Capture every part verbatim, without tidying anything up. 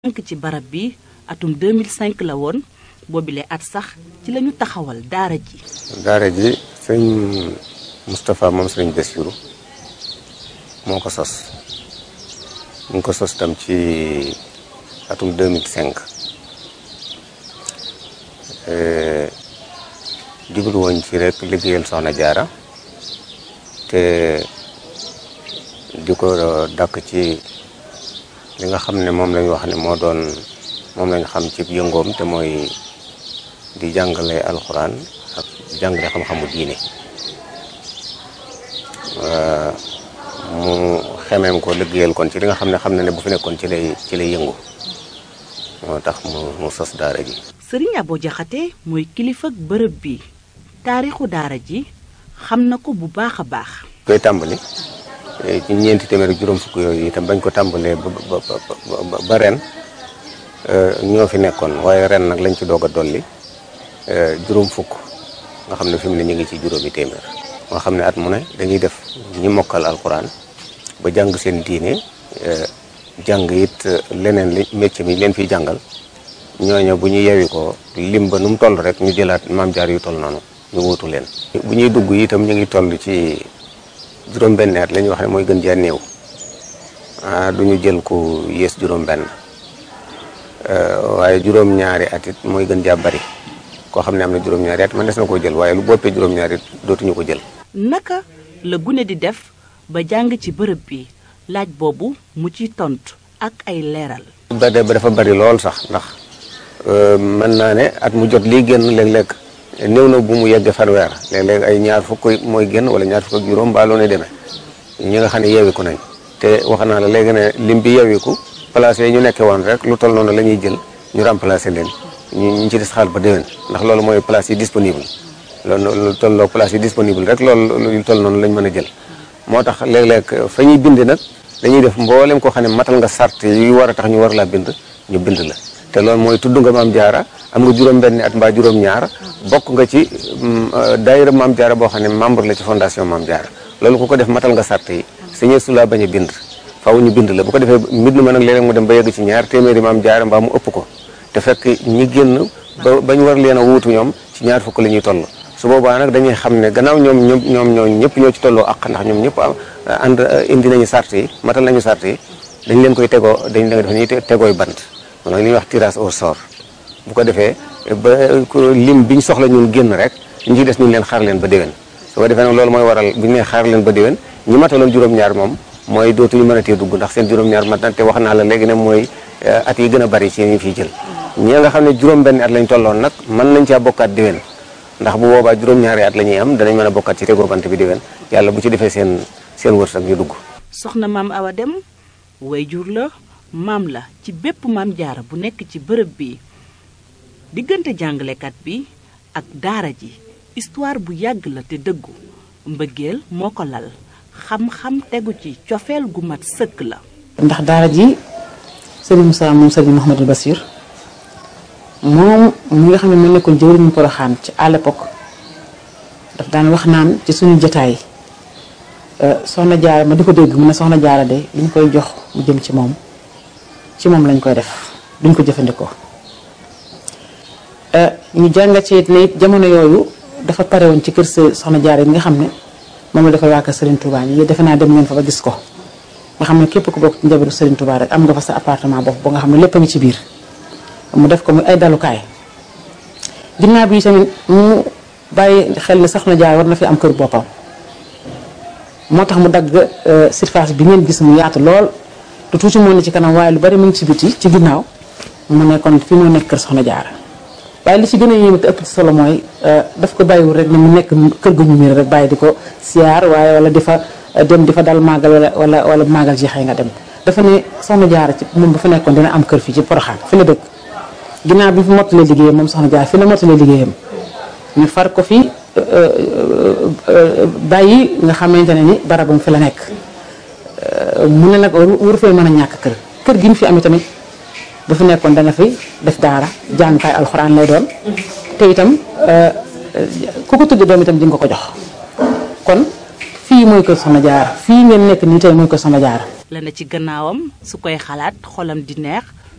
ci barab bi atum deux mille cinq la woon boobile at sax ci lañu taxawal daara ji. daara ji sëñ Moustapha moom sëñ Bassirou moo ko sos ñu ngi ko sos tam ci atum deux mille cinq jublu woon ci rek liggéeyal Soxna Jaara te di ko dàkk ci li nga xam ne moom lañu wax ne moo doon moom lañu xam ci yëngoom te mooy di jàngale alxuraan ak jàngale xam-xamu diine mu xemeem ko liggéeyal kon ci li nga xam ne xam na ne bu fi nekkoon ci lay ci lay yëngu moo tax mu mu sos daara ji. Sëriñ Abo Jaxate mooy kilifa ak bërëb bi taarixu daara ji xam na ko bu baax a baax. koy tàmbali ci ñeenti téeméer ak juróom fukk yooyu itam bañ ko tàmbalee ba ba ba ren ñoo fi nekkoon waaye ren nag lañ ci doog a dolli juróom fukk nga xam ne fi mu ne ñu ngi ci juróomi téeméer. nga xam ne at mu ne dañuy def ñi mokkal alxuraan ba jàng seen diine jàng it leneen li métier mi leen fiy jàngal ñooñu bu ñu yewi ko lim ba nu mu toll rek ñu jëlaat maam jaar yu toll noonu ñu wuutu leen. bu ñuy dugg itam ñu ngi toll ci. juróom benn at la ñuy wax ne mooy gën jaa néew ah du ñu jël ku yées juróom benn waaye juróom ñaari at it mooy gën jaa bari koo xam ne am na juróom ñaari at man des na koo jël waaye lu boppee juróom ñaari it dootuñu ko jël. naka la gune di def ba jàng ci bërëb bi laaj boobu mu ciy tontu ak ay leeral. ba de ba dafa bari lool sax ndax mën naa ne at mu jot lii génn léeg-léeg néew na bu mu yeggee fanweer léeg-léeg ay ñaar fukk mooy génn wala ñaar fukk ak juróom baaloo ne demee ñi nga xam ne yeewiku nañ te wax naa la léegi ne lim bi yeewiku place yi ñu nekkee woon rek lu toll noonu la ñuy jël ñu remplacer leen ñu ñu ci des xaal ba déwén ndax loolu mooy place yi disponible loolu lu tolloo place yi disponible rek loolu lu toll noonu lañ mën a jël moo tax léeg-léeg fa ñuy bind nag dañuy def mboolem koo xam ne matal nga sart yu war a tax ñu war laa bind ñu bind la te loolu mooy tudd nga maam jaara am nga juróom benn at mbaa juróom ñaar bokk nga ci daayira maam jaara boo xam ne membre la ci fondation maam jaara loolu ku ko def matal nga sart yi sañee su laa bañ a bind faaw ñu bind la bu ko defee mbind ma nag léeg-léeg mu dem ba yegg ci ñaar téeméeri maam jaara mbaa mu ëpp ko te fekk ñi génn ba bañ war leen a wuutu ñoom ci ñaar fukk la ñuy toll su boobaa nag dañuy xam ne gannaaw ñoom ñoom ñoom ñoo ñëpp ñoo ci tolloo ak ndax ñoom ñëpp ànd indi nañu sart yi matal nañu sart yi dañ leen koy tegoo dañ leen def ñuy tegooy bant mooy li ñuy wax tirage au sort bu ko defee ba lim biñ soxla ñun génn rek ñu ci des ñu leen xaar leen ba déwén su ko defee nag loolu mooy waral bu ñu nee xaar leen ba déwén ñi mataloon juróom-ñaar moom mooy dootuñu mën a tee dugg ndax seen juróom-ñaar mat na te wax naa la léegi ne mooy at yi gën a bari ci ñu fiy jël ñi nga xam ne juróom-benn at lañ tolloon nag mën nañ caa bokkaat déwén ndax bu boobaa juróom-ñaari at la ñuy am danañ mën a bokkaat ci tegoo bant bi déwén yàlla bu ci defee seen seen wërsëg ñu dugg. soxna maam Awa Dem wayjur la maam la ci bépp maam jaara bu nekk ci bërëb bi diggante jàngalekat bi ak daara ji histoire bu yàgg la te dëggu mbëggeel moo ko lal xam-xam tegu ci cofeel gu mat sëkk la. ndax daara ji Serigne Moussa moom Serigne Mouhamadou Bassir moom mi nga xam ne mu nekkoon jëwriñu Poroxaan ci à l'époque daf daan wax naan ci suñu jotaay soxna jaara ma di ko dégg mu ne soxna jaara de li ñu koy jox mu jëm ci moom ci moom lañ koy def duñ ko jëfandikoo ñu jàngat ci it ne it jamono yooyu dafa pare woon ci kër soxna jaara yi nga xam ne moom la defal waa kër Serigne Touba yi defe naa dem ngeen fa ba gis ko nga xam ne képp ku bokk ci njabootu Serigne Touba rek am nga fa sa appartement bopp ba nga xam ne lépp a ngi ci biir mu def ko muy ay dalukaay ginnaaw bi tamit mu bàyyi xel ne soxna jaara war na fi am kër boppam moo tax mu dagg surface bi ngeen gis mu yaatu lool te tuuti moo ne ci kanam waaye lu bari mu ngi ci biti ci ginnaaw mu ne kon fi moo nekk kër soxna jaara waaye li ci gën a yéeme te ëpp ci solo mooy daf ko bàyyiwul rek ne mu nekk kër gu ñu miir rek bàyyi di ko siyaar waaye wala di fa dem di fa dal màggal wala wala wala màggal jeexee nga dem dafa ne soxna jaara ci moom ba fa nekkoon dina am kër fii ci Poroxaan fi la dëkk ginnaaw bi fi mottalee liggéeyam moom soxna jaara fi la mottalee liggéeyam ñu far ko fi bàyyi nga xamante ne ni barabam fi la nekk mu ne nag waru fee mën a ñàkk kër kër gi ñu fi am tamit ba fi nekkoon dana fi def daara jàngukaay alxuraan lay doon te itam ku ko tudd doom itam di nga ko jox kon fii mooy kër soxna jaara fii ngeen nekk nii tey mooy kër soxna jaara la na ci gannaawam su koy xalaat xolam di neex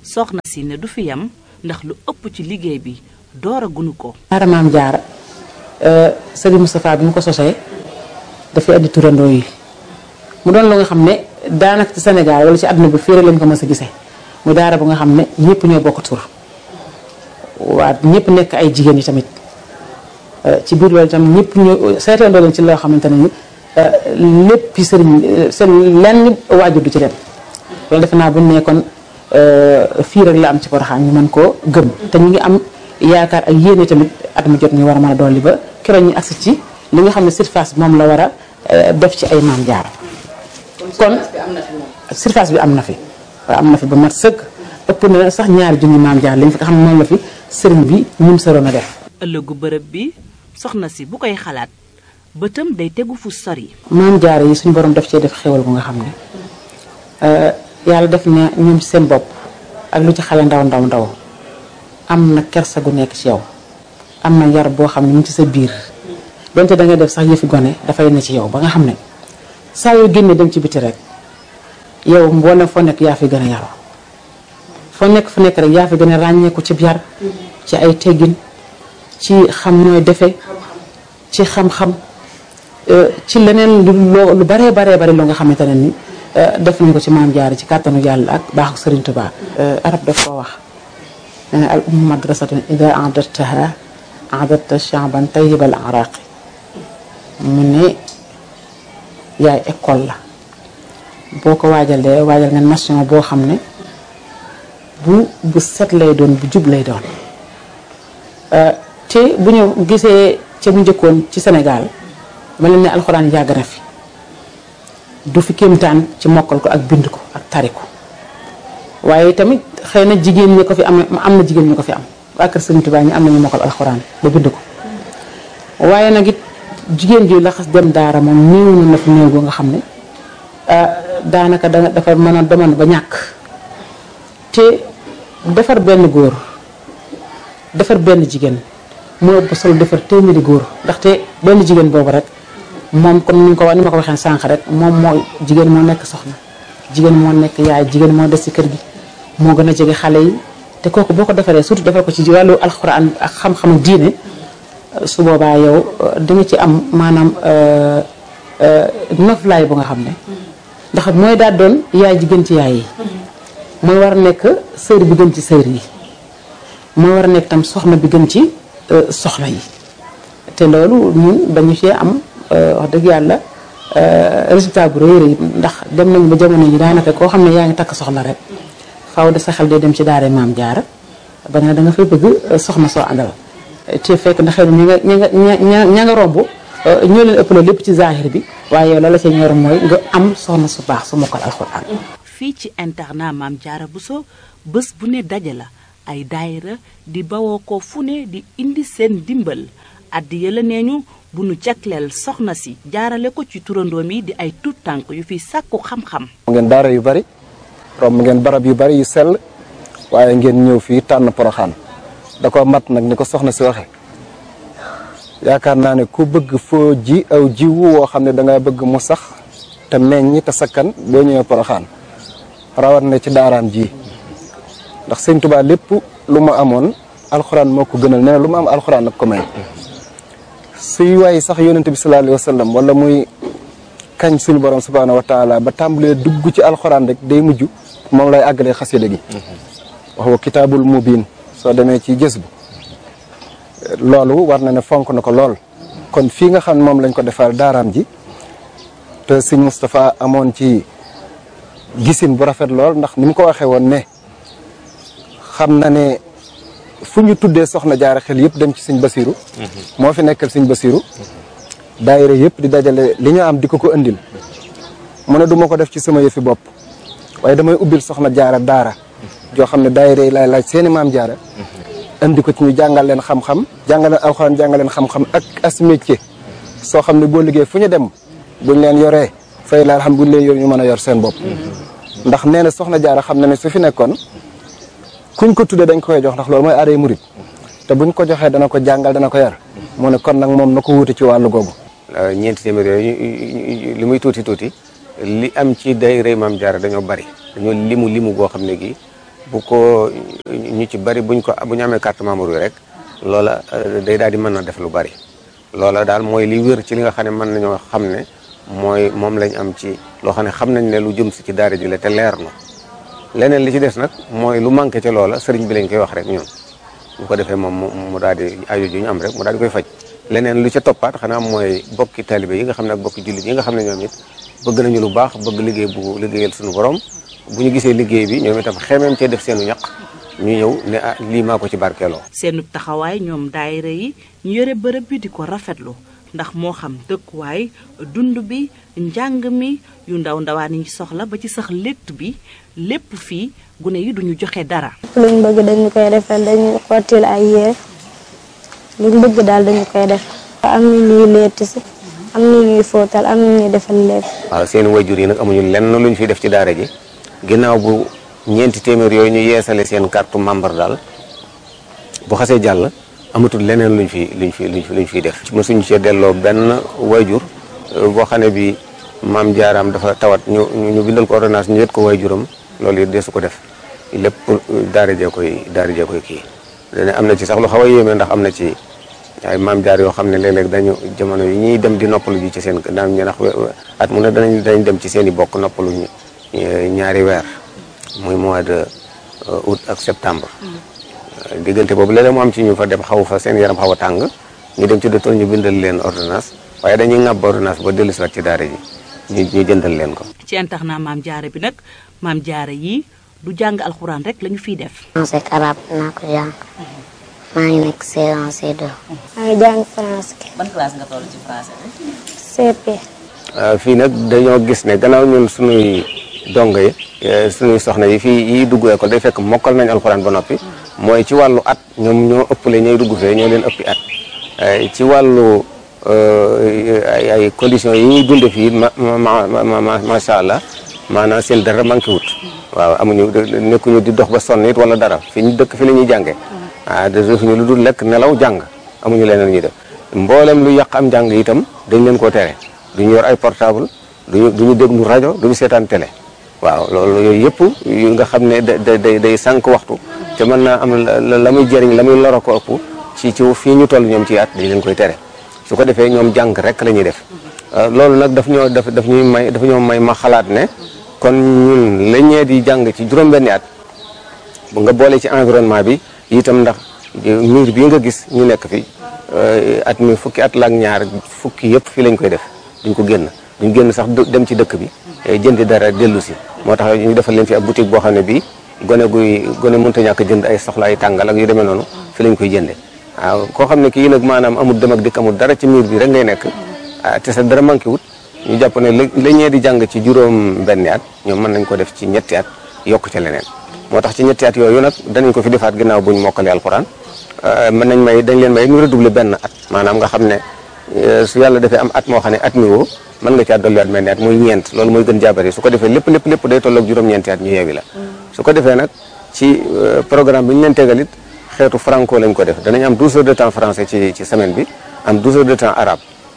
soxna si ne du fi yam ndax lu ëpp ci liggéey bi door a gunu ko. daara Maam Jaara Sëriñ Moustapha bi mu ko sosee dafay andi turandoo yi mu doon lu nga xam ne daanaka ci Sénégal wala ci àdduna bi fii rek lañ ko mës a gisee mu daara bu nga xam ne ñëpp ñoo bokk tur waa ñëpp nekk ay jigéen yi tamit ci biir loolu tam ñëpp ñoo seetandoo leen ci loo xamante ne ni lépp sëriñ seen lenn waajur du ci dem loolu defe naa bu ñu ne kon fii rek la am ci Porokhane ñu mën koo gëm te ñu ngi am yaakaar ak yéene tamit at mu jot ñu war a mën a dolli ba keroog ñu agsi ci li nga xam ne surface bi moom la war a def ci ay Maam Jaara kon surface bi am na fi waaw am na fi ba mat sëkk ëpp na sax ñaari junni Maam Jaara lañ fi nga xam ne moom la fi sëriñ bi ñun saroon a def. ëllëgu bërëb bi soxna si bu koy xalaat bëtam day tegu fu sori. Maam Jaara yi suñu borom def cee def xéwal bu nga xam ne yàlla def na ñoom ci seen bopp ak lu ci xale ndaw ndaw ndaw am na kersa gu nekk ci yow am na yar boo xam ne mu ngi ci sa biir donte da ngay def sax yëfi gone dafay ne ci yow ba nga xam ne saa yoo génnee dem ci biti rek yow boo ne foo nekk yaa fi gën a yaroo foo nekk fu nekk rek yaa fi gën a ràññeeku ci yar ci ay teggin ci xam nooy defe ci xam-xam ci leneen lu lu baree baree bari loo nga xamante ne ni def nañ ko ci Maam Jaara ci kàttanu yàlla ak baaxu Sëriñ Tuubaa. arab daf koo wax al ummu madrasatun ida a'dadtaha a'dadta sha'ban tayyibal araqi mu ne yaay école la boo ko waajalee waajal nga nation boo xam ne bu bu set lay doon bu jub lay doon te bu ñu gisee ca bu njëkkoon ci Sénégal ma leen ne alxuraan yàgg na fi du fi kéemtaan ci mokkal ko ak bind ko ak tari ko waaye tamit xëy na jigéen ñi ko fi am am na jigéen ñi ko fi am waa kër Sëriñ Tuubaa ñi am nañu mokkal alxuraan ba bind ko waaye nag it jigéen ji la xas dem daara moom néew na fi néew boo nga xam ne daanaka da dafa mën a demoon ba ñàkk te defar benn góor defar benn jigéen moo ëpp solo defar téeméeri góor ndaxte benn jigéen boobu rek moom comme ni nga ko wax ni ma ko waxee sànq rek moom moo jigéen moo nekk soxna jigéen moo nekk yaay jigéen moo des ci kër gi moo gën a jege xale yi te kooku boo ko defaree surtout defar ko ci wàllu alxuraan ak xam-xamu diine su boobaa yow di nga ci am maanaam noflaay bu nga xam ne ndax mooy daal doon yaay ji gën ci yaay yi mooy war a nekk sër bi gën ci sër yi mooy war a nekk tam soxna bi gën ci soxna yi te loolu ñun dañu cee am wax dëgg yàlla résultat bu rëy rëy ndax dem nañu ba jamono ji daanaka koo xam ne yaa ngi takk soxna rek faaw de sa xel day dem ci daara Maam Jaara ba nga da nga fay bëgg soxna soo àndal te fekk na xëy na ña nga ña nga ña nga romb ñoo leen ëppale lépp ci zahir bi waaye yow la la ca ñor mooy nga am soxna su baax su mokkal alxuraan. fii ci internat Maam Jaara Bousso bés bu ne daje la ay daayira di bawoo ko fu ne di indi seen dimbal addi yëla nee ñu bu nu jagleel soxna si jaarale ko ci turandoom yi di ay tuut tànk yu fi sàkku xam-xam. ngeen daara yu bari romb ngeen barab yu bari yu sell waaye ngeen ñëw fii tànn Porokhane da ko mat nag ni ko soxna si waxe yaakaar naa ne ku bëgg foo ji aw jiwu woo xam ne da nga bëgg mu sax te meññ te sakkan boo ñëwee Porokhane rawat na ci daaraam ji ndax Sëñ Tuubaa lépp lu mu amoon alxuraan moo ko gënal nee na lu mu am alxuraan nag ko may suy waaye sax yonent bi sallallahu alayhi wa sallam wala muy kañ suñu borom subhaanahu wa taala ba tàmbalee dugg ci alxuraan rek day mujj moom lay àggalee xasida gi wax wa kitaabul mubiin soo demee ci gës bu loolu war na ne fonk na ko lool kon fii nga xam moom lañ ko defal daaraam ji te sëñ Moustapha amoon ci gisin bu rafet lool ndax ni mu ko waxee woon ne xam na ne fu ñu tuddee soxna jaara xel yëpp dem ci sëñ Basiru moo fi nekkal sëñ Basiru daayira yëpp di dajale li ñu am di ko ko indil mu ne du ma ko def ci sama yëfi bopp waaye damay ubbil soxna jaara daara joo xam ne daayira yi laay laaj seeni maam jaara indi ko ci ñu jàngal leen xam-xam jàngal leen alxuraan jàngal leen xam-xam ak as métier soo xam ne boo liggéey fu ñu dem buñ leen yoree fay la xam buñ leen yor ñu mën a yor seen bopp ndax nee na soxna jaara xam na ne su fi nekkoon kuñ ko tuddee dañ ko koy jox ndax loolu mooy aaday murit te buñ ko joxee dana ko jàngal dana ko yar mu ne kon nag moom na ko wuute ci wàllu googu. ñeenti téeméer yooyu li muy tuuti tuuti li am ci daayira Maam Jaara dañoo bari dañoo limu limu goo xam ne gi bu ko ñu ci bari buñ ko bu ñu amee carte membre yi rek loola day daal di mën a def lu bari loola daal mooy li wér ci li nga xam ne mën nañoo xam ne mooy moom lañ am ci loo xam ne xam nañ ne lu jëm si ci daara ji la te leer na leneen li ci des nag mooy lu manqué ca loola sëriñ bi lañ koy wax rek ñun bu ko defee moom mu daal di aju ju ñu am rek mu daal di koy faj leneen lu ca toppaat xanaa mooy bokki talibé yi nga xam ne ak bokki jullit yi nga xam ne ñoom it bëgg nañu lu baax bëgg liggéey bu liggéeyal suñu borom bu ñu gisee liggéey bi ñoom itam xemeem cee def seenu ñaq ñu ñëw ne ah lii maa ko ci barkeeloo. seenu taxawaay ñoom daayira yi ñu yore bërëb bi di ko rafetlu ndax moo xam dëkkuwaay dund bi njàng mi yu ndaw ndawaan yi soxla ba ci sax létt bi lépp fii gune yi duñu joxe dara. luñ bëgg dañu koy defal dañu xottil ay yére luñ bëgg daal dañu koy def am na ñuy letti si am na ñuy fóotal am na ñuy defal lépp. waaw seen wayjur yi nag amuñu lenn luñ fi def ci daara ji ginnaaw bu ñeenti téeméer yooyu ñu yeesale seen carte membre daal bu xasee jàll amatul leneen luñ fi luñ fi luñ fi luñ fiy def. mosuñu cee delloo benn wayjur boo xam ne bi maam jaaraam dafa tawat ñu ñu bindal ko ordonnance ñu yët ko wayjuram loolu it deesu ko def lépp daara jee koy daara jee koy kii. dana am na ci sax lu xaw a yéeme ndax am na ci ay maam jaar yoo xam ne léeg-léeg dañu jamono yi ñuy dem di noppalu ji ci seen daan ñu ndax at mu ne danañ danañ dem ci seen i bokk noppalu ñu ñaari weer muy mois de août ak septembre. diggante boobu léeg-léeg mu am ci ñu fa dem xaw fa seen yaram xaw a tàng ñu dem ci docteur ñu bindal leen ordonnance waaye dañuy ŋàbb ordonnance ba dellu si waat ci daara ji ñu ñu jëndal leen ko. ci internat maam jaara bi nag maam jaara yi du jàng alxuraan rek lañu fiy def. français ak arabe naa ko jàng maa ngi nekk C un C deux. maa ngi jàng français. ban classe nga toll ci français bi. C P. fii nag dañoo gis ne gannaaw ñun suñuy dongo yi suñuy soxna yi fii yi dugg école day fekk mokkal nañ alxuraan ba noppi mooy ci wàllu at ñoom ñoo ëppale ñooy dugg fee ñoo leen ëppi at ci wàllu ay ay conditions yi ñuy dunde fii ma ma ma macha allah maanaam seen dara manqué wut. waaw amuñu nekkuñu di dox ba sonn it wala dara fi ñu dëkk fi la ñuy jàngee ah defuñu lu dul lekk nelaw jàng amuñu leneen lu ñuy def mboolem lu yàq am jàng itam dañ leen koo tere duñu yor ay portable duñu duñu déglu rajo duñu seetaan télé waaw loolu yooyu yëpp yu nga xam ne da day day sànq waxtu te mën naa am la muy jëriñ la muy loro ko ëpp ci ci fii ñu toll ñoom ci at dañ leen koy tere su ko defee ñoom jàng rek la ñuy def loolu nag daf ñoo daf daf ñuy may daf ñoo may ma xalaat ne kon ñun la ñee di jàng ci juróom-benni at bu nga boole ci environnement bi itam ndax mur bii nga gis ñu nekk fi at mi fukki at la ak ñaar fukki yëpp fii lañ koy def duñ ko génn duñ génn sax dem ci dëkk bi jëndi dara dellu si moo tax ñu defal leen fi ab boutique boo xam ne bii gone guy gone mënta ñàkk jënd ay soxla ay tàngal ak yu demee noonu fi lañ koy jënde waaw koo xam ne kii nag maanaam amul dem ak dikk amul dara ci mur bi rek ngay nekk te sa dara manqué wut ñu jàpp ne la ñee di jàng ci juróom benni at ñoom mën nañ ko def ci ñetti at yokk ca leneen moo tax ci ñetti at yooyu nag danañ ko fi defaat ginnaaw buñ mokkale alxuraan mën nañ may dañ leen may ñu redoubler benn at maanaam nga xam ne su yàlla defee am at moo xam ne at mi woo mën nga caa dolliwaat mel ni at muy ñeent loolu mooy gën jaabari su ko defee lépp lépp lépp day tolloog juróom-ñeenti at ñu yeewi la su ko defee nag ci programme bi ñu leen tegal it xeetu franco lañ ko def danañ am douze heures de temps français ci ci semaine bi am douze heures de temps arabe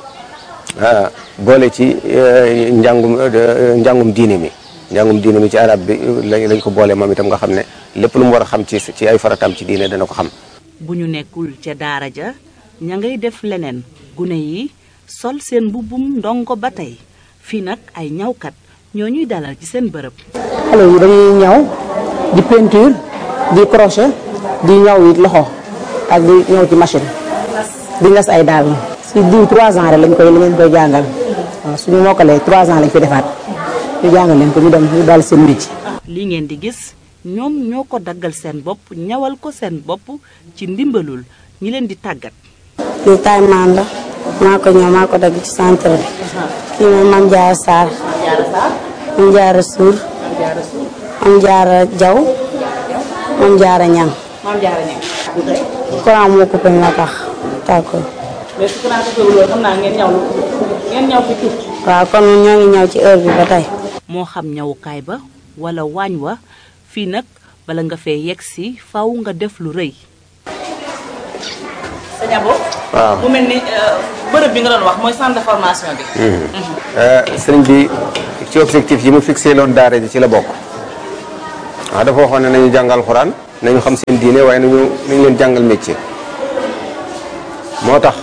boole ci njàngum njàngum diine mi njàngum diine mi ci arab bi lañ ko boole moom itam nga xam ne lépp lu mu war a xam ci ci ay faratam ci diine dana ko xam. bu ñu nekkul ca daara ja ña ngay def leneen gune yi sol seen mbubbum ndongo ba tey fii nag ay ñawkat ñoo ñuy dalal ci seen bërëb. xale yi dañuy ñaw di peinture di crochet di ñaw it loxo ak di ñaw ci machine di ngas ay daal. si diw trois ans rek lañ koy lañ koy jàngal waaw suñu mokkalee trois ans lañ fi defaat ñu jàngal leen ko ñu dem ñu daal seen métier. li ngeen di gis ñoom ñoo ko daggal seen bopp ñawal ko seen bopp ci ndimbalul ñi leen di tàggat. lii taay maan la maa ko ñëw maa ko dagg ci centre bi. kii mooy Mame Diarra Sarr. Mame Diarra Suur. Mame Diarra Jaw. Mame Diarra Ñang. Mame Diarra Ñang. courant moo coupé moo tax tàkkul. mais su ko naan loolu xam naa ngeen ñaw ngeen ñaw fi tuuti. waaw kon ñoo ngi ñaw ci heure bi ba tey. moo xam ñawukaay ba wala waañ wa fii nag bala nga fee yegg si faw nga def lu rëy. sëñ Abo. waaw mu mel ni bërëb bi nga doon wax mooy centre de formation bi. sëriñ bi ci objectif yi mu fixé loon daara ji ci la bokk ah dafa waxoon ne nañu jàngal alxuraan nañu xam seen diine waaye nañu nañu leen jàngal métier moo tax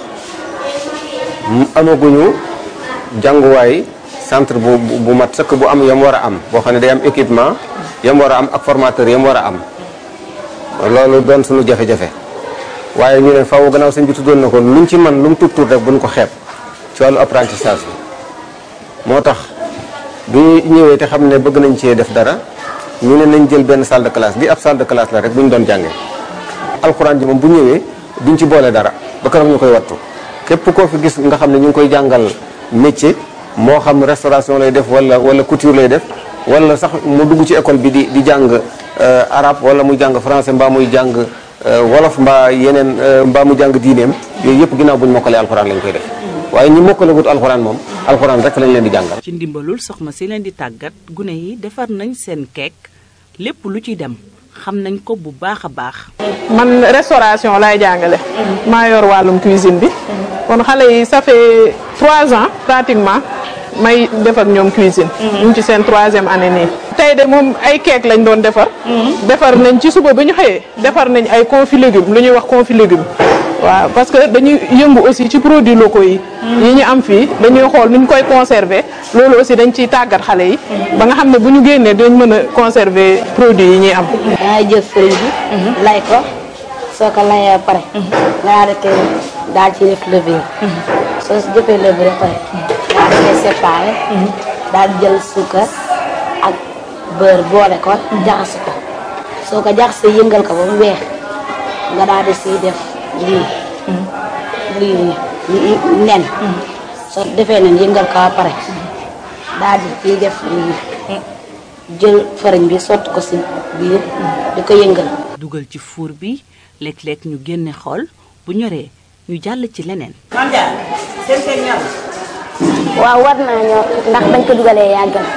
amaguñu jànguwaay centre bu bu mat sëkk bu am yam war a am boo xam ne day am équipement yam war a am ak formateur yam war a am loolu doon suñu jafe-jafe waaye ñu ne faaw gannaaw sëñ bi tuddoon na ko luñ ci man lu mu tuut tuut rek buñ ko xeeb ci wàllu apprentissage bi moo tax bi ñëwee te xam ne bëgg nañ cee def dara ñu ne nañ jël benn salle de classe bi ab salle de classe la rek bu ñu doon jàngee alxuraan ji moom bu ñëwee duñ ci boole dara ba kanam ñu koy wattu képp koo fi gis nga xam ne ñu ngi koy jàngal métier moo xam restauration lay def wala wala couture lay def wala sax mu dugg ci école bi di di jàng arabe wala muy jàng français mbaa muy jàng wolof mbaa yeneen mbaa mu jàng diineem yooyu yëpp ginnaaw buñ mokkalee alxuraan lañ koy def waaye ñi mokkale gut alxuraan moom alxuraan rek lañ leen di jàngal. ci ndimbalul soxna si leen di tàggat gune yi defar nañ seen keek lépp lu ci dem xam nañ ko bu baax a baax. man restauration laay jàngale. maa yor wàllum cuisine bi. kon xale yi ça fait trois ans pratiquement may def ak ñoom cuisine. ñu ngi ci seen troisième année nii. tey de moom ay keek lañ doon defar. defar nañ ci suba bi ñu xëyee. defar nañ ay confit légumes lu ñuy wax confit légumes. waaw parce que dañuy yëngu aussi ci produits locaux yi. yi ñu am fii dañuy xool nu ñu koy conserver loolu aussi dañ ciy tàggat xale yi. ba nga xam ne bu ñu génnee dañ mën a conserver produits yi ñuy am. dangay jël fëriñ bi. lay ko soo ko layee ba pare. nga daal di daal ci def levure. soo si jëfee levure ba pare. daal di koy séparé. daal di jël suukar ak beurre boole ko. jaxase ko soo ko jaxasee yëngal ko ba mu weex nga daal di siy def. lii lii nen soo defee nen yëngal ko ba pare daal di ciy def lii jël fariñ bi sotti ko si biir di ko yëngal dugal ci fuur bi léeg-léeg ñu génne xool bu ñoree ñu jàll ci leneen. waaw war naa ñor ndax bañ ko dugalee yàgg na.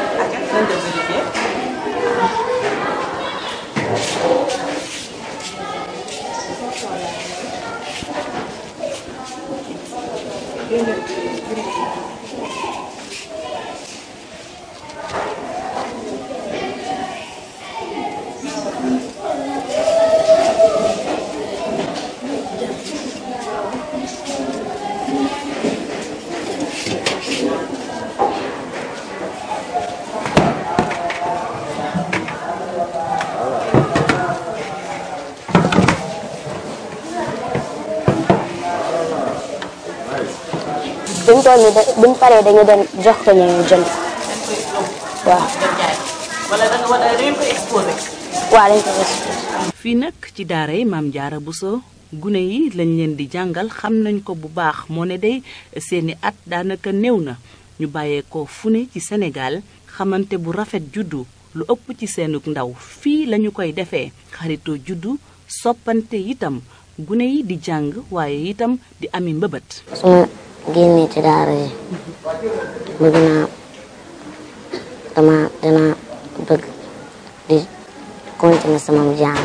buñ toll nii de buñ paree dañu dem jox ko ñu jënd waaw. wala da nga war a da ngeen ko exposé. waaw dañ ko exposé. fii nag ci daara yi Maam Jaara Buso gune yi lañ leen di jàngal xam nañ ko bu baax moo ne day seeni at daanaka néew na ñu bàyyeekoo fu ne ci Sénégal xamante bu rafet juddu lu ëpp ci seenug ndaw fii lañu koy defee xaritoo juddu soppante itam gune yi di jàng waaye itam di ami mbëbët. génne ci daara yi bëgg naa dama dina bëgg di continuer sama jàng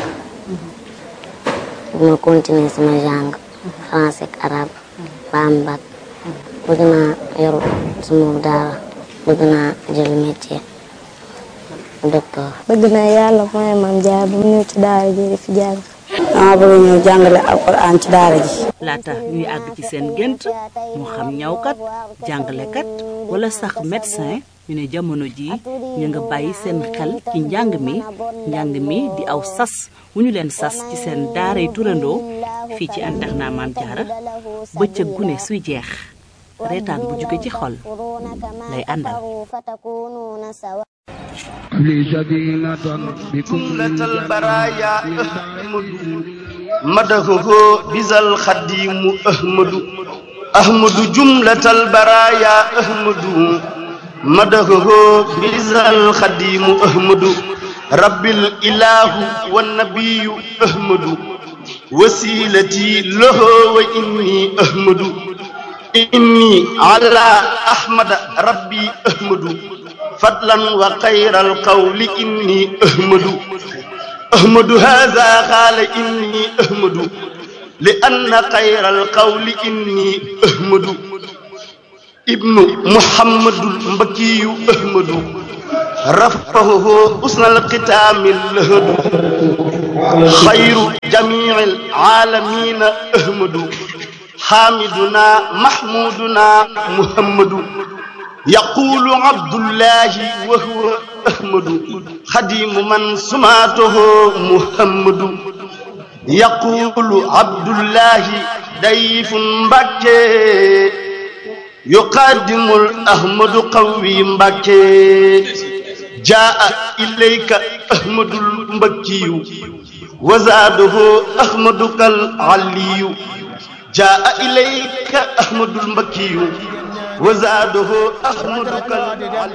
dina continuer sama jàng français ak arabe ba am bac bëgg naa yor sama daara bëgg naa jël métier docteur. bëgg naa yàlla mooy Maam Jaara bu mu ñëw ci daara ji di fi jàng. dama bëgg ñëw jàngale alxuraan ci daara ji. laata ñuy àgg ci seen gént moo xam ñawkat jàngalekat wala sax médecin ñu ne jamono ji ñu nga bàyyi seen xel ci njàng mi njàng mi di aw sas wu ñu leen sas ci seen daaray turandoo fii ci internat Maam Jaara bëccëg gune suy jeex reetaan bu jóge ci xol lay àndal. جملة البرايا أحمد مدحه بذا الخديم أحمد أحمد جملة البرايا أحمد مدحه بذا الخديم أحمد رب الإله والنبي أحمد وسيلتي له وإني أحمد إني على أحمد ربي أحمد فضلا وخير القول إني أحمد أحمد هذا قال إني أحمد لأن خير القول إني أحمد ابن محمد المكي أحمد رفعه حسن الختام اللهد خير جميع العالمين أحمد حامدنا محمودنا محمد يقول عبد الله وهو أحمد خديم من سماته محمد يقول عبد الله ضيف مبكي يقدم الأحمد قوي مبكي جاء إليك أحمد المبكي وزاده أحمد كالعلي جاء إليك أحمد المبكي وزاده أحمد كالعلي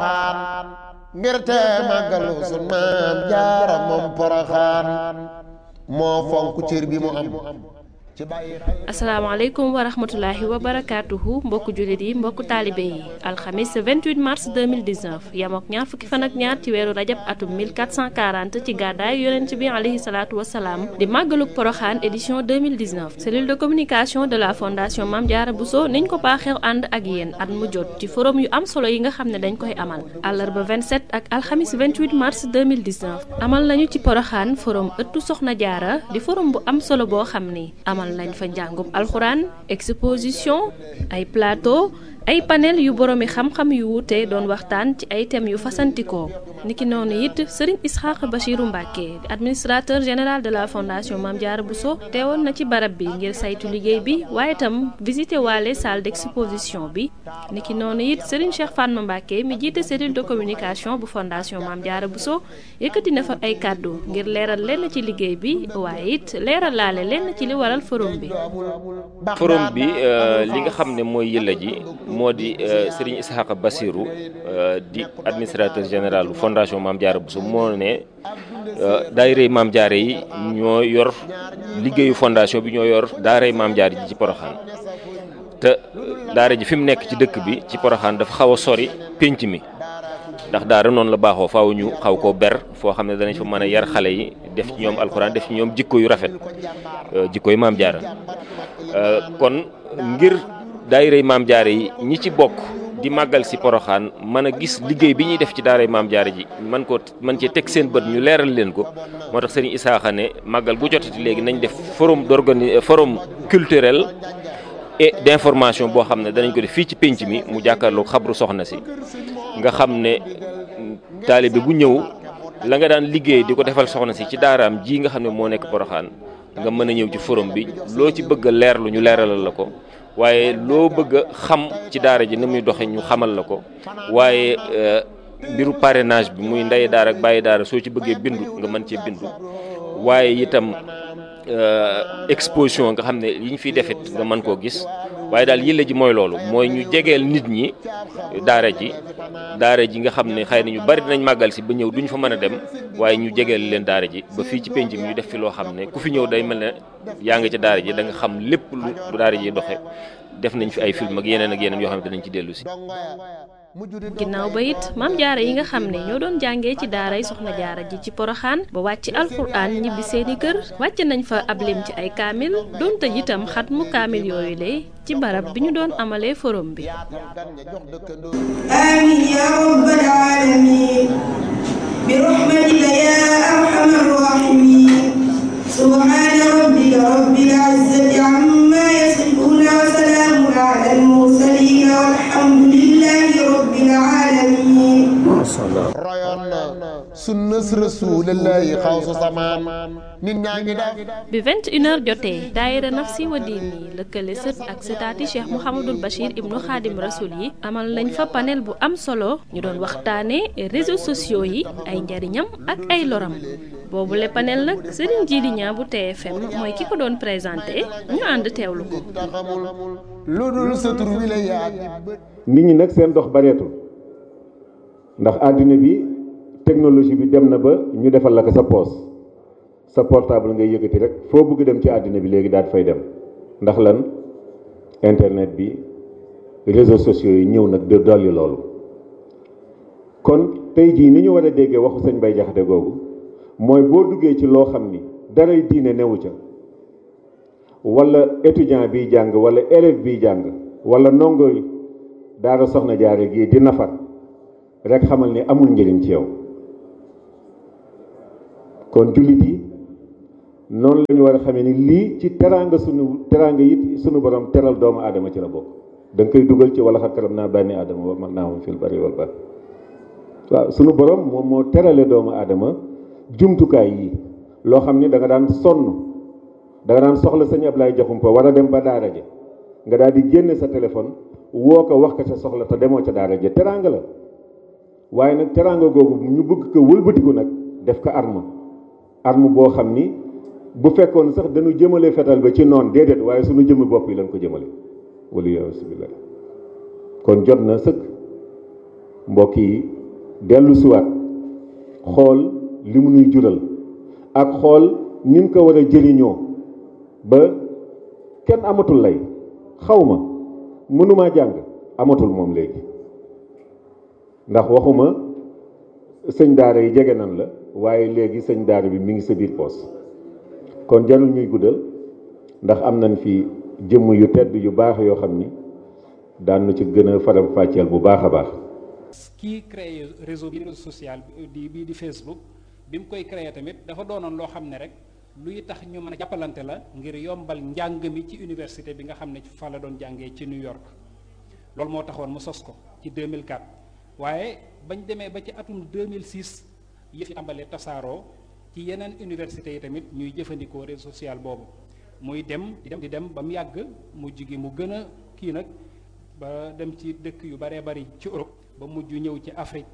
ngirte màggalu sun maam jaara moom Poroxaan moo fonk cër bi mu am. asalaamaaleykum wa rahmatulahi wa barakaatuhu mbokku jullit yi mbokku taalibe yi alxamis vingt-huit mars deux mille dix-neuf yamook ñaar fukki fan ak ñaar ci weeru rajab atum mille quatre cent quarante ci gàddaay yonent bi alayhi salaatu wasalaam di màggaluk Poroxaan édition deux mille dix-neuf cellule de communication de la fondation Mame Diarra Bousso niñ ko baaxew ànd ak yéen at mu jot ci forum yu am solo yi nga xam ne dañ koy amal àllarba vingt-sept ak alxamis vingt-huit mars deux mille dix-neuf amal nañu ci Poroxaan forum ëttu Soxna Jaara di forum bu am solo boo xam ni amal lañ fa njàngum alxuraan exposition ay plateau ay panel yu boroomi xam-xam yu wuute doon waxtaan ci ay thèmes yu fasantikoo niki noonu it Serigne Ishaq Bachirou Mbacké administrateur général de la fondation Mame Diarra Bousso teewoon na ci barab bi ngir saytu liggéey bi waaye itam visité waale salle d'exposition bi niki noonu it Serigne Cheikh Fatma Mbacké mi jiite cellule de communication bu fondation Mame Diarra Bousso yëkkati na fa ay kàddu ngir leeral lenn ci liggéey bi waaye it leeral laale lenn ci li waral forum bi. forum bi li nga xam ne mooy yëlla ji moo di Serigne Ishaq Bachirou di administrateur général fondation Mame Diarra Bousso moo ne daayirey Mame Diarra yi ñoo yor liggéeyu fondation bi ñoo yor daaray Mame Diarra ji ci Poroxaan te daara ji fi mu nekk ci dëkk bi ci Poroxaan dafa xaw a sori pénc mi ndax daara noonu la baaxoo faaw ñu xaw koo ber foo xam ne danañ fa mën a yar xale yi def ci ñoom alxuraan def ci ñoom jikko yu rafet jikko yu Mame Diarra kon ngir daayirey Mame Diarra yi ñi ci bokk di màggal si Poroxaan mën a gis liggéey bi ñuy def ci daaray Mame Diarra ji man ko man cee teg seen bët ñu leeral leen ko moo tax Serigne Isaaxa ne màggal bu jotati léegi nañ def forum d'organi forum culturel et d'information boo xam ne danañ ko def fii ci pénc mi mu jàkkaarloo xabru soxna si nga xam ne taalibe bu ñëw la nga daan liggéey di ko defal soxna si ci daaraam ji nga xam ne moo nekk Poroxaan nga mën a ñëw ci forum bi loo ci bëgg a leerlu ñu leeralal la ko waaye loo bëgg a xam ci daara ji ni muy doxe ñu xamal la ko waaye mbiru parrainage bi muy ndey daara ak bàyyi daara soo ci bëggee bindu nga mën cee bindu waaye itam exposition nga xam ne yi ñu fiy defit nga mën koo gis waaye daal yëlla ji mooy loolu mooy ñu jegeel nit ñi daara ji daara ji nga xam ne xëy na ñu bari dinañ màggal si ba ñëw duñ fa mën a dem waaye ñu jegeel leen daara ji ba fii ci penc mi ñu def fi loo xam ne ku fi ñëw day mel ne yaa nga ci daara ji da nga xam lépp lu daara ji doxe def nañ fi ay film ak yeneen ak yeneen yoo xam ne dinañ ci dellu si. ginnaaw ba it Mame Diarra yi nga xam ne ñoo doon jàngee ci daaray Soxna Jaara ji ci Poroxaan ba wàcc alxuraan ñibbi seeni kër wàcc nañ fa ab lim ci ay kaamil doon tëj itam xat mu kaamil yooyu lay ci barab bi ñu doon amalee forum bi. amiin yaa rabbal aalamiin bi rahmatika yaa arhamar raahimiin subhaana rabbika rabbil izzati ammaa yasifuun wa salaamun alal mursaliin walhamdulillaahi rabbil aalamiin. royoon na sunnas rasuulillaahi xawsu samaan nit ñaa ngi def. bi vingt et une heures jotee daayira Nafsi wa Diini lëkkale sët ak sëtaati Cheikh Mouhamadul Bachir ibnu Xaadim Rasul yi amal nañ fa panel bu am solo ñu doon waxtaane réseaux sociaux yi ay njariñam ak ay loram boobu le panel nag Serigne Djily Niang bu T F M mooy ki ko doon présenté ñu ànd teewlu ko. nit ñi nag seen dox bareetul ndax àddina bi technologie bi dem na ba ñu defal la ko sa poos sa portable ngay yëkkati rek foo bëgg dem ci àddina bi léegi daal fay dem ndax lan internet bi réseaux sociaux yi ñëw nag de dolli loolu kon tey jii ni ñu war a déggee waxu sëñ Bay Jaxate googu mooy boo duggee ci loo xam ni daray diine newu ca wala étudiant biy jàng wala élève biy jàng wala ndongo daara Soxna Jaara gii di nafar rek xamal ne amul njëriñ ci yow. kon jullit yi noonu la ñu war a xamee ni lii ci teraanga sunu teraanga it sunu borom teral doomu aadama ci la bokk. da nga koy dugal ci wala xar karam naa bànni aadama wa mag naa moom fil bari wal bahr. waaw sunu borom moom moo terale doomu aadama jumtukaay yi loo xam ni da nga daan sonn da nga daan soxla sëñ Ablaye Jaxumpa war a dem ba daara ja nga daal di génne sa téléphone woo ko wax ko sa soxla te demoo ca daara ja teraanga la waaye nag teraanga googu ñu bëgg ko wëlbatiku nag def ko arme arme boo xam ni bu fekkoon sax dañu jëmale fetal ba ci noon déedéet waaye sunu jëmmi bopp yi lañ ko jëmale wala yasubillah. kon jot na sëkk mbokk yi dellu siwaat xool li mu nuy jural ak xool ni mu ko war a jëriñoo ba kenn amatul lay xaw ma mënumaa jàng amatul moom léegi ndax waxuma sëñ daara yi jege nan la waaye léegi sëñ daara bi mi ngi sa biir poos kon jarul ñuy guddal ndax am nañ fi jëmm yu tedd yu baax yoo xam ni daan na ci gën a faram fàcceel bu baax a baax. kii créé réseau bi réseau social di bii di Facebook bi mu koy créé tamit dafa doonoon loo xam ne rek luy tax ñu mën a jàppalante la ngir yombal njàng mi ci université bi nga xam ne fa la doon jàngee ci New York. loolu moo taxoon mu sos ko ci deux mille quatre waaye bañ demee ba ci atum deux mille six yëf yi tàmbalee tasaaroo ci yeneen université yi tamit ñuy jëfandikoo réseau social boobu muy dem di dem di dem ba mu yàgg mujj gi mu gën a kii nag ba dem ci dëkk yu baree bari ci Europe ba mujj ñëw ci Afrique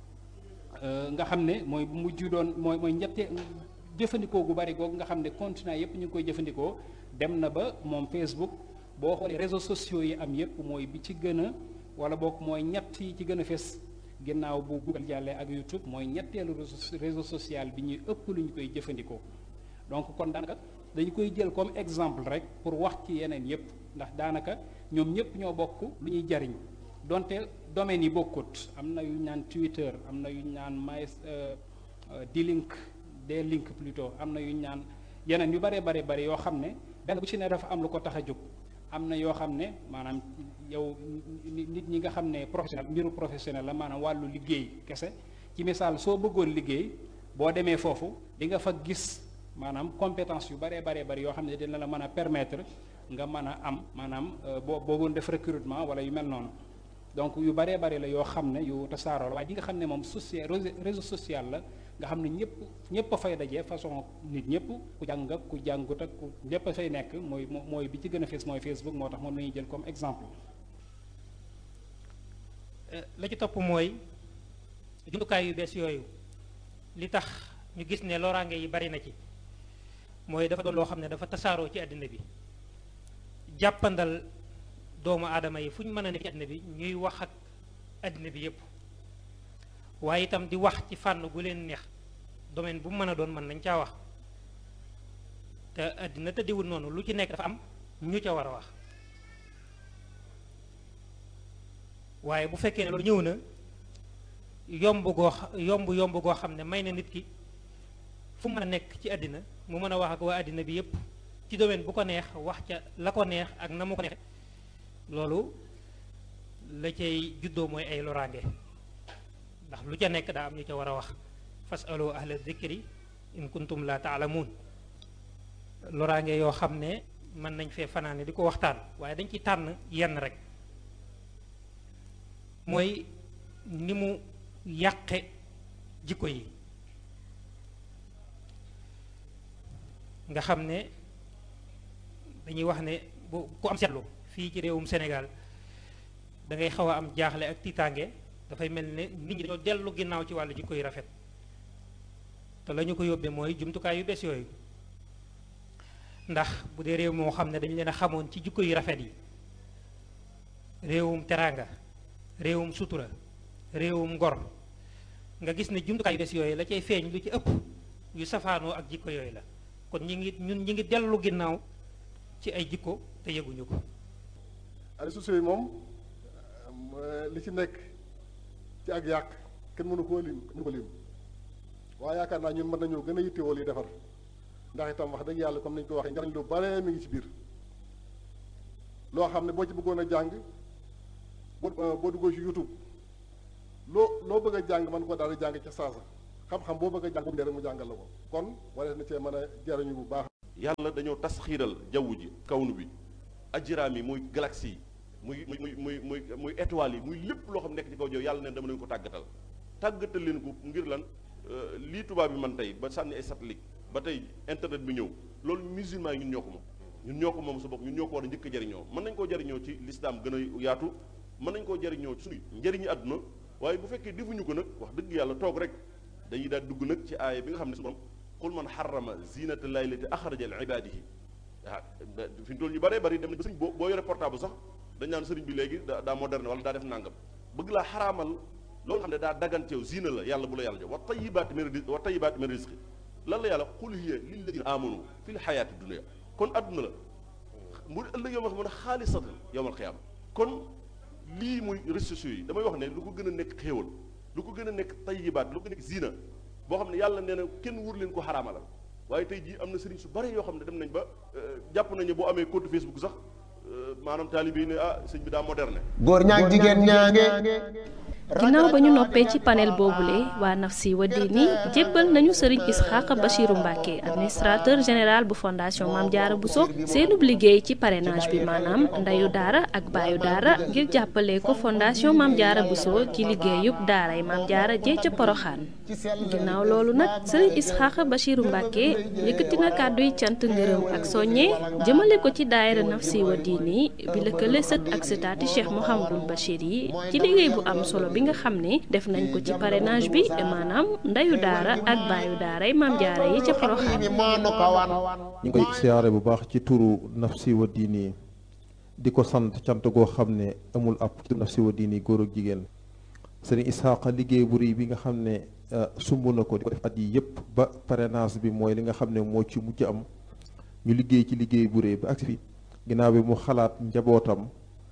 nga xam ne mooy bu mujj doon mooy mooy ñette jëfandikoo gu bari googu nga xam ne continent yépp ñu ngi koy jëfandikoo dem na ba moom Facebook boo xoolee réseaux sociaux yi am yépp mooy bi ci gën a wala boog mooy ñett yi ci gën a fes ginnaaw bu Google jàllee ak YouTube mooy ñetteelu réseau social bi ñuy ëpp lu ñu koy jëfandikoo. donc kon daanaka dañu koy jël comme exemple rek pour wax ci yeneen yépp ndax daanaka ñoom ñëpp ñoo bokk lu ñuy jariñ donte domaines yi bokkut am na yu ñu naan Twitter am na yu ñu naan my D-Link D-Link plutôt am na yu ñu naan yeneen yu bare bare bare yoo xam ne benn bu ci ne dafa am lu ko tax a jóg am na yoo xam ne maanaam yow nit ñi nga xam ne professionnel mbiru professionnel la maanaam wàllu liggéey kese ci misaal soo bëggoon liggéey boo demee foofu di nga fa gis maanaam compétence yu baree baree bari yoo xam ne dina la mën a permettre nga mën a am maanaam boo boogoon def recrutement wala yu mel noonu donc yu baree bari la yoo xam ne yu tasaaroo la waaye di nga xam ne moom social réseau social la nga xam ne ñëpp ñëpp a fay daje façon nit ñëpp ku jàng ak ku jàngut ak ku ñëpp a fay nekk mooy mooy bi ci gën a fees mooy Facebook moo tax moom la ñuy jël comme exemple. la ci topp mooy jumtukaay yu bees yooyu li tax ñu gis ne loraange yi bari na ci mooy dafa doon loo xam ne dafa tasaaroo ci àddina bi jàppandal doomu aadama yi fu ñu mën a nekk ci àddina bi ñuy wax ak àddina bi yépp waaye itam di wax ci fànn gu leen neex domaine bu mu mën a doon mën nañ caa wax te àddina tëddiwul noonu lu ci nekk dafa am ñu ca war a wax waaye bu fekkee ne loolu ñëw na yomb goo yomb yomb goo xam ne may na nit ki fu mu mën a nekk ci àddina mu mën a wax ak waa àddina bi yépp ci domaine bu ko neex wax ca la ko neex ak na mu ko neexe loolu la cay juddoo mooy ay loraange ndax lu ca nekk daa am ñu ca war a wax fasalu ahla dhikri in kuntum la taalamuun loraange yoo xam ne mën nañ fee fanaane di ko waxtaan waaye dañ ci tànn yenn rek mooy ni mu yàqe jikko yi nga xam ne dañuy wax ne bu ku am seetlu fii ci réewum Sénégal da ngay xaw a am jaaxle ak tiitaange dafay mel ne nit ñi dañoo dellu ginnaaw ci wàllu jikko yu rafet te la ñu ko yóbbee mooy jumtukaay yu bees yooyu ndax bu dee réew moo xam ne dañu leen a xamoon ci jikko yu rafet yi réewum teraanga réewum sutura réewum ngor nga gis ne jumtukaay yu bees yooyu la cay feeñ lu ci ëpp yu safaanoo ak jikko yooyu la kon ñi ngi ñun ñi ngi dellu ginnaaw ci ay jikko te yëguñu ko. réseaux sociaux yi moom li ci nekk ci ak yàq kenn mënu koo lim mënu ko lim waaye yaakaar naa ñun mën nañoo gën a yittewoo li defar ndax itam wax dëgg yàlla comme nañu ko waxee njariñ lu bare mi ngi ci biir loo xam ne boo ci bëggoon a jàng boo boo duggoo ci YouTube loo loo bëgg a jàng man ko daal di jàng ca saasa xam-xam boo bëgg a jàng bu rek mu jàngal la ko kon wala na cee mën a jariñu bu baax. yàlla dañoo tas xiiral jaww ji kawnu bi ajiraam yi muy galaxie yi muy muy muy muy muy étoiles yi muy lépp loo xam nekk ci kaw jaww yàlla neen dama leen ko tàggatal tàggatal leen ko ngir lan lii tubaab bi man tey ba sànni ay satellite ba tey internet bi ñëw loolu musulman yi ñun ñoo ko moom ñun ñoo ko moom sa bopp ñun ñoo ko war a njëkk a jariñoo mën nañ koo jariñoo ci l'islam gën a yaatu mën nañ koo jariñoo ci suñu njëriñu àdduna waaye bu fekkee defuñu ko nag wax dëgg yàlla toog rek dañuy daal dugg nag ci aaya bi nga xam ne suñu borom qul man xarama zinata llahi lati axraja li ibadihi ah fi mu toll ñu bëree bëri dem na ba sëriñ boo boo yore portable sax dañ naan sëriñ bi léegi daa daa moderne wala daa def nangam bëgg laa xaraamal loolu xam ne daa daganteew zina la yàlla bu la yàlla jox wa tayibaati min rizqi wa tayibaati min rizqi lan la yàlla qul hiya lilladina amanu fi l xayaati dunia kon adduna la mu ëllëg yow ma xam ne xaalisatan yowmal xiyaama kon lii muy réseaux sociaux yi damay wax ne lu ko gën a nekk xéewal lu ko gën a nekk tayibaat lu ko nekk zina boo xam ne yàlla nee na kenn wur leen ko xaraamalal waaye tey jii am na sëriñ su bari yoo xam ne dem nañ ba jàpp nañu boo amee compte Facebook sax maanaam taalibe yi ne ah sëñ bi daa moderne. góor ñaag jigéen ñaange. ginnaaw ba ñu noppee ci panel boobule waa Nafsi wa Diini jébbal nañu sëriñ Isxaaqa Bachiru Mbàkke administrateur général bu fondation Maam Jaara Buso seenub liggéey ci parrainage bi maanaam ndeyu daara ak baayu daara ngir jàppale ko fondation Maam Jaara Buso ci liggéeyub daaray Maam Jaara jee ca Poroxaan ginnaaw loolu nag sëriñ Isxaaqa Bachiru Mbàkke yëkkati na kàdduy cant ngërëm ak soññe jëmale ko ci daayira Nafsi wa Diini bi lëkkale sët ak sëtaati Cheikh Mouhamadul Bachir yi ci liggéey bu am solo bi nga xam ne def nañ ko ci parrainage bi maanaam ndeyu daara ak baayu daaray Maam Jaara yi ca Poroxaan ñu ngi koy siyaare bu baax ci turu Nafsi wa Diini di ko sant cant goo xam ne amul ab Nafsi wa Diini góor ak jigéen sëriñ Isxaaqa liggéey bu rëy bi nga xam ne sumb na ko di ko def at yi yëpp ba parrainage bi mooy li nga xam ne moo ci mujj am ñu liggéey ci liggéey bu rëy ba agsi fi ginnaaw bi mu xalaat njabootam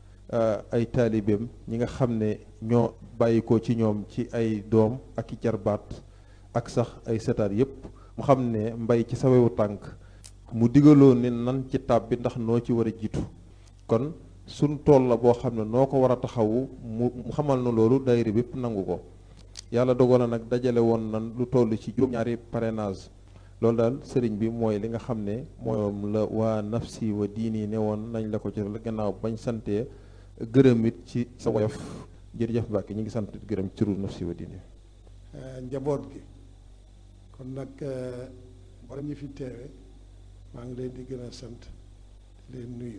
ay taalibeem ñi nga xam ne ñoo bàyyi ko ci ñoom ci ay doom ak i jarbaat ak sax ay setaat yépp mu xam ne mbay ci sawewu tànk mu digaloo ne nan ci tab bi ndax noo ci war a jiitu kon suñ tool la boo xam ne noo ko war a taxawu mu xamal na loolu daayira bépp nangu ko yàlla dogal na nag dajale woon nan lu toll ci juróom-ñaari parrainage loolu daal sëriñ bi mooy li nga xam ne moom la waa Nafsi wa Diini ne woon nañ la ko ci gannaaw bañ santee gërëm it ci sa woyof jërëjëf Mbàkke ñu ngi sant gërëm ci turu Nafsi wa Diini njaboot gi kon nag wala ñu fi teewe maa ngi leen di gën a sant di leen nuyu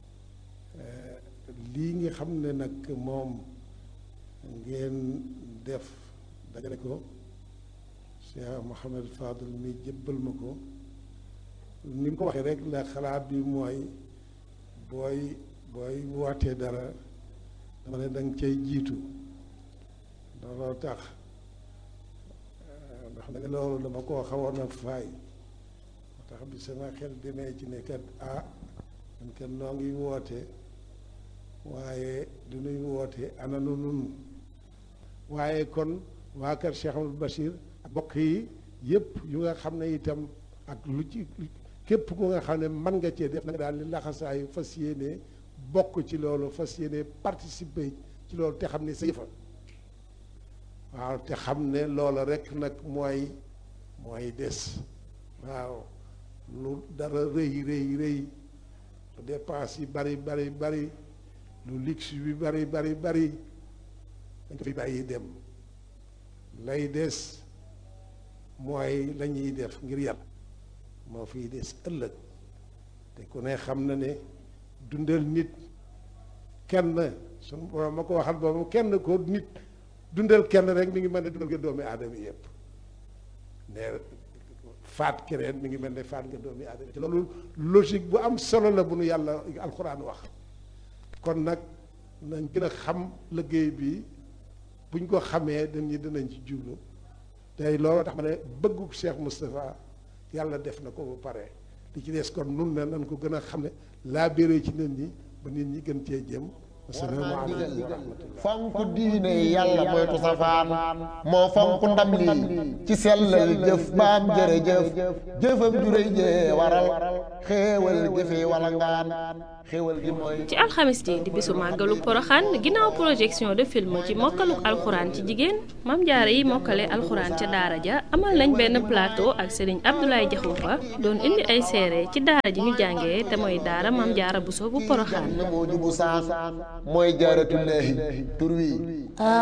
lii nga xam ne nag moom ngeen def dajale ko Cheikh Mouhamed Fadel mi jëbbal ma ko ni mu ko waxee rek la xalaat bi mooy booy booy wootee dara dama ne danga cay jiitu looloo tax ndax nag loolu dama koo xawoon a faay moo tax bi sama xel demee ci ne kat ah man kat noo ngi woote waaye du nuy woote ana nu nun waaye kon waa kër Cheikh Amadou Bachir ak bokk yi yëpp yu nga xam ne itam ak lu ci képp ku nga xam ne mën nga cee def na nga daal di laxasaayu fas yéene bokk ci loolu fas yéene participer ci loolu te xam ne sa yëfa waaw te xam ne loola rek nag mooy mooy des waaw lu dara rëy rëy rëy lu dépense yi bari bari bari lu luxe bi bari bari bari dañ ko fi bàyyi dem lay des mooy la ñuy def ngir yàlla moo fiy des ëllëg te ku ne xam na ne dundal nit kenn suñu borom ma ko waxal boobu kenn ko nit dundal kenn rek mi ngi mel ne dundal nga doomi aadama yëpp ne faat keneen mi ngi mel ne faat nga doomi aadama te loolu logique bu am solo la bu nu yàlla alxuraan wax kon nag nañ gën a xam liggéey bi buñ ko xamee dañuy dinañ ci jublu tey loolu tax ma ne bëggu Cheikh Moustapha yàlla def na ko ba pare li ci des kon nun ne nañ ko gën a xam ne laa béré ci nit ñi ba nit ñi gën cee jëm fonk diine yàlla moytu safaan moo fonk ndam lii ci sellal jëf baam jërëjëf jëfam juréy jee waral xéewal jëfe wala ngaan xéewal gi mooy ci alxamis ji di bisu màggalu poroxaan ginnaaw projection de film ci mokkaluk alxuraan ci jigéen Maam Jaara yi mokkale alxuraan ca daara ja amal nañ benn plateau ak Serigne Abdoulaye Diakhoumpa doon indi ay seere ci daara ji ñu jàngee te mooy daara Maam Jaara Buso bu poroxaan mooy jaaratullaahi tur wi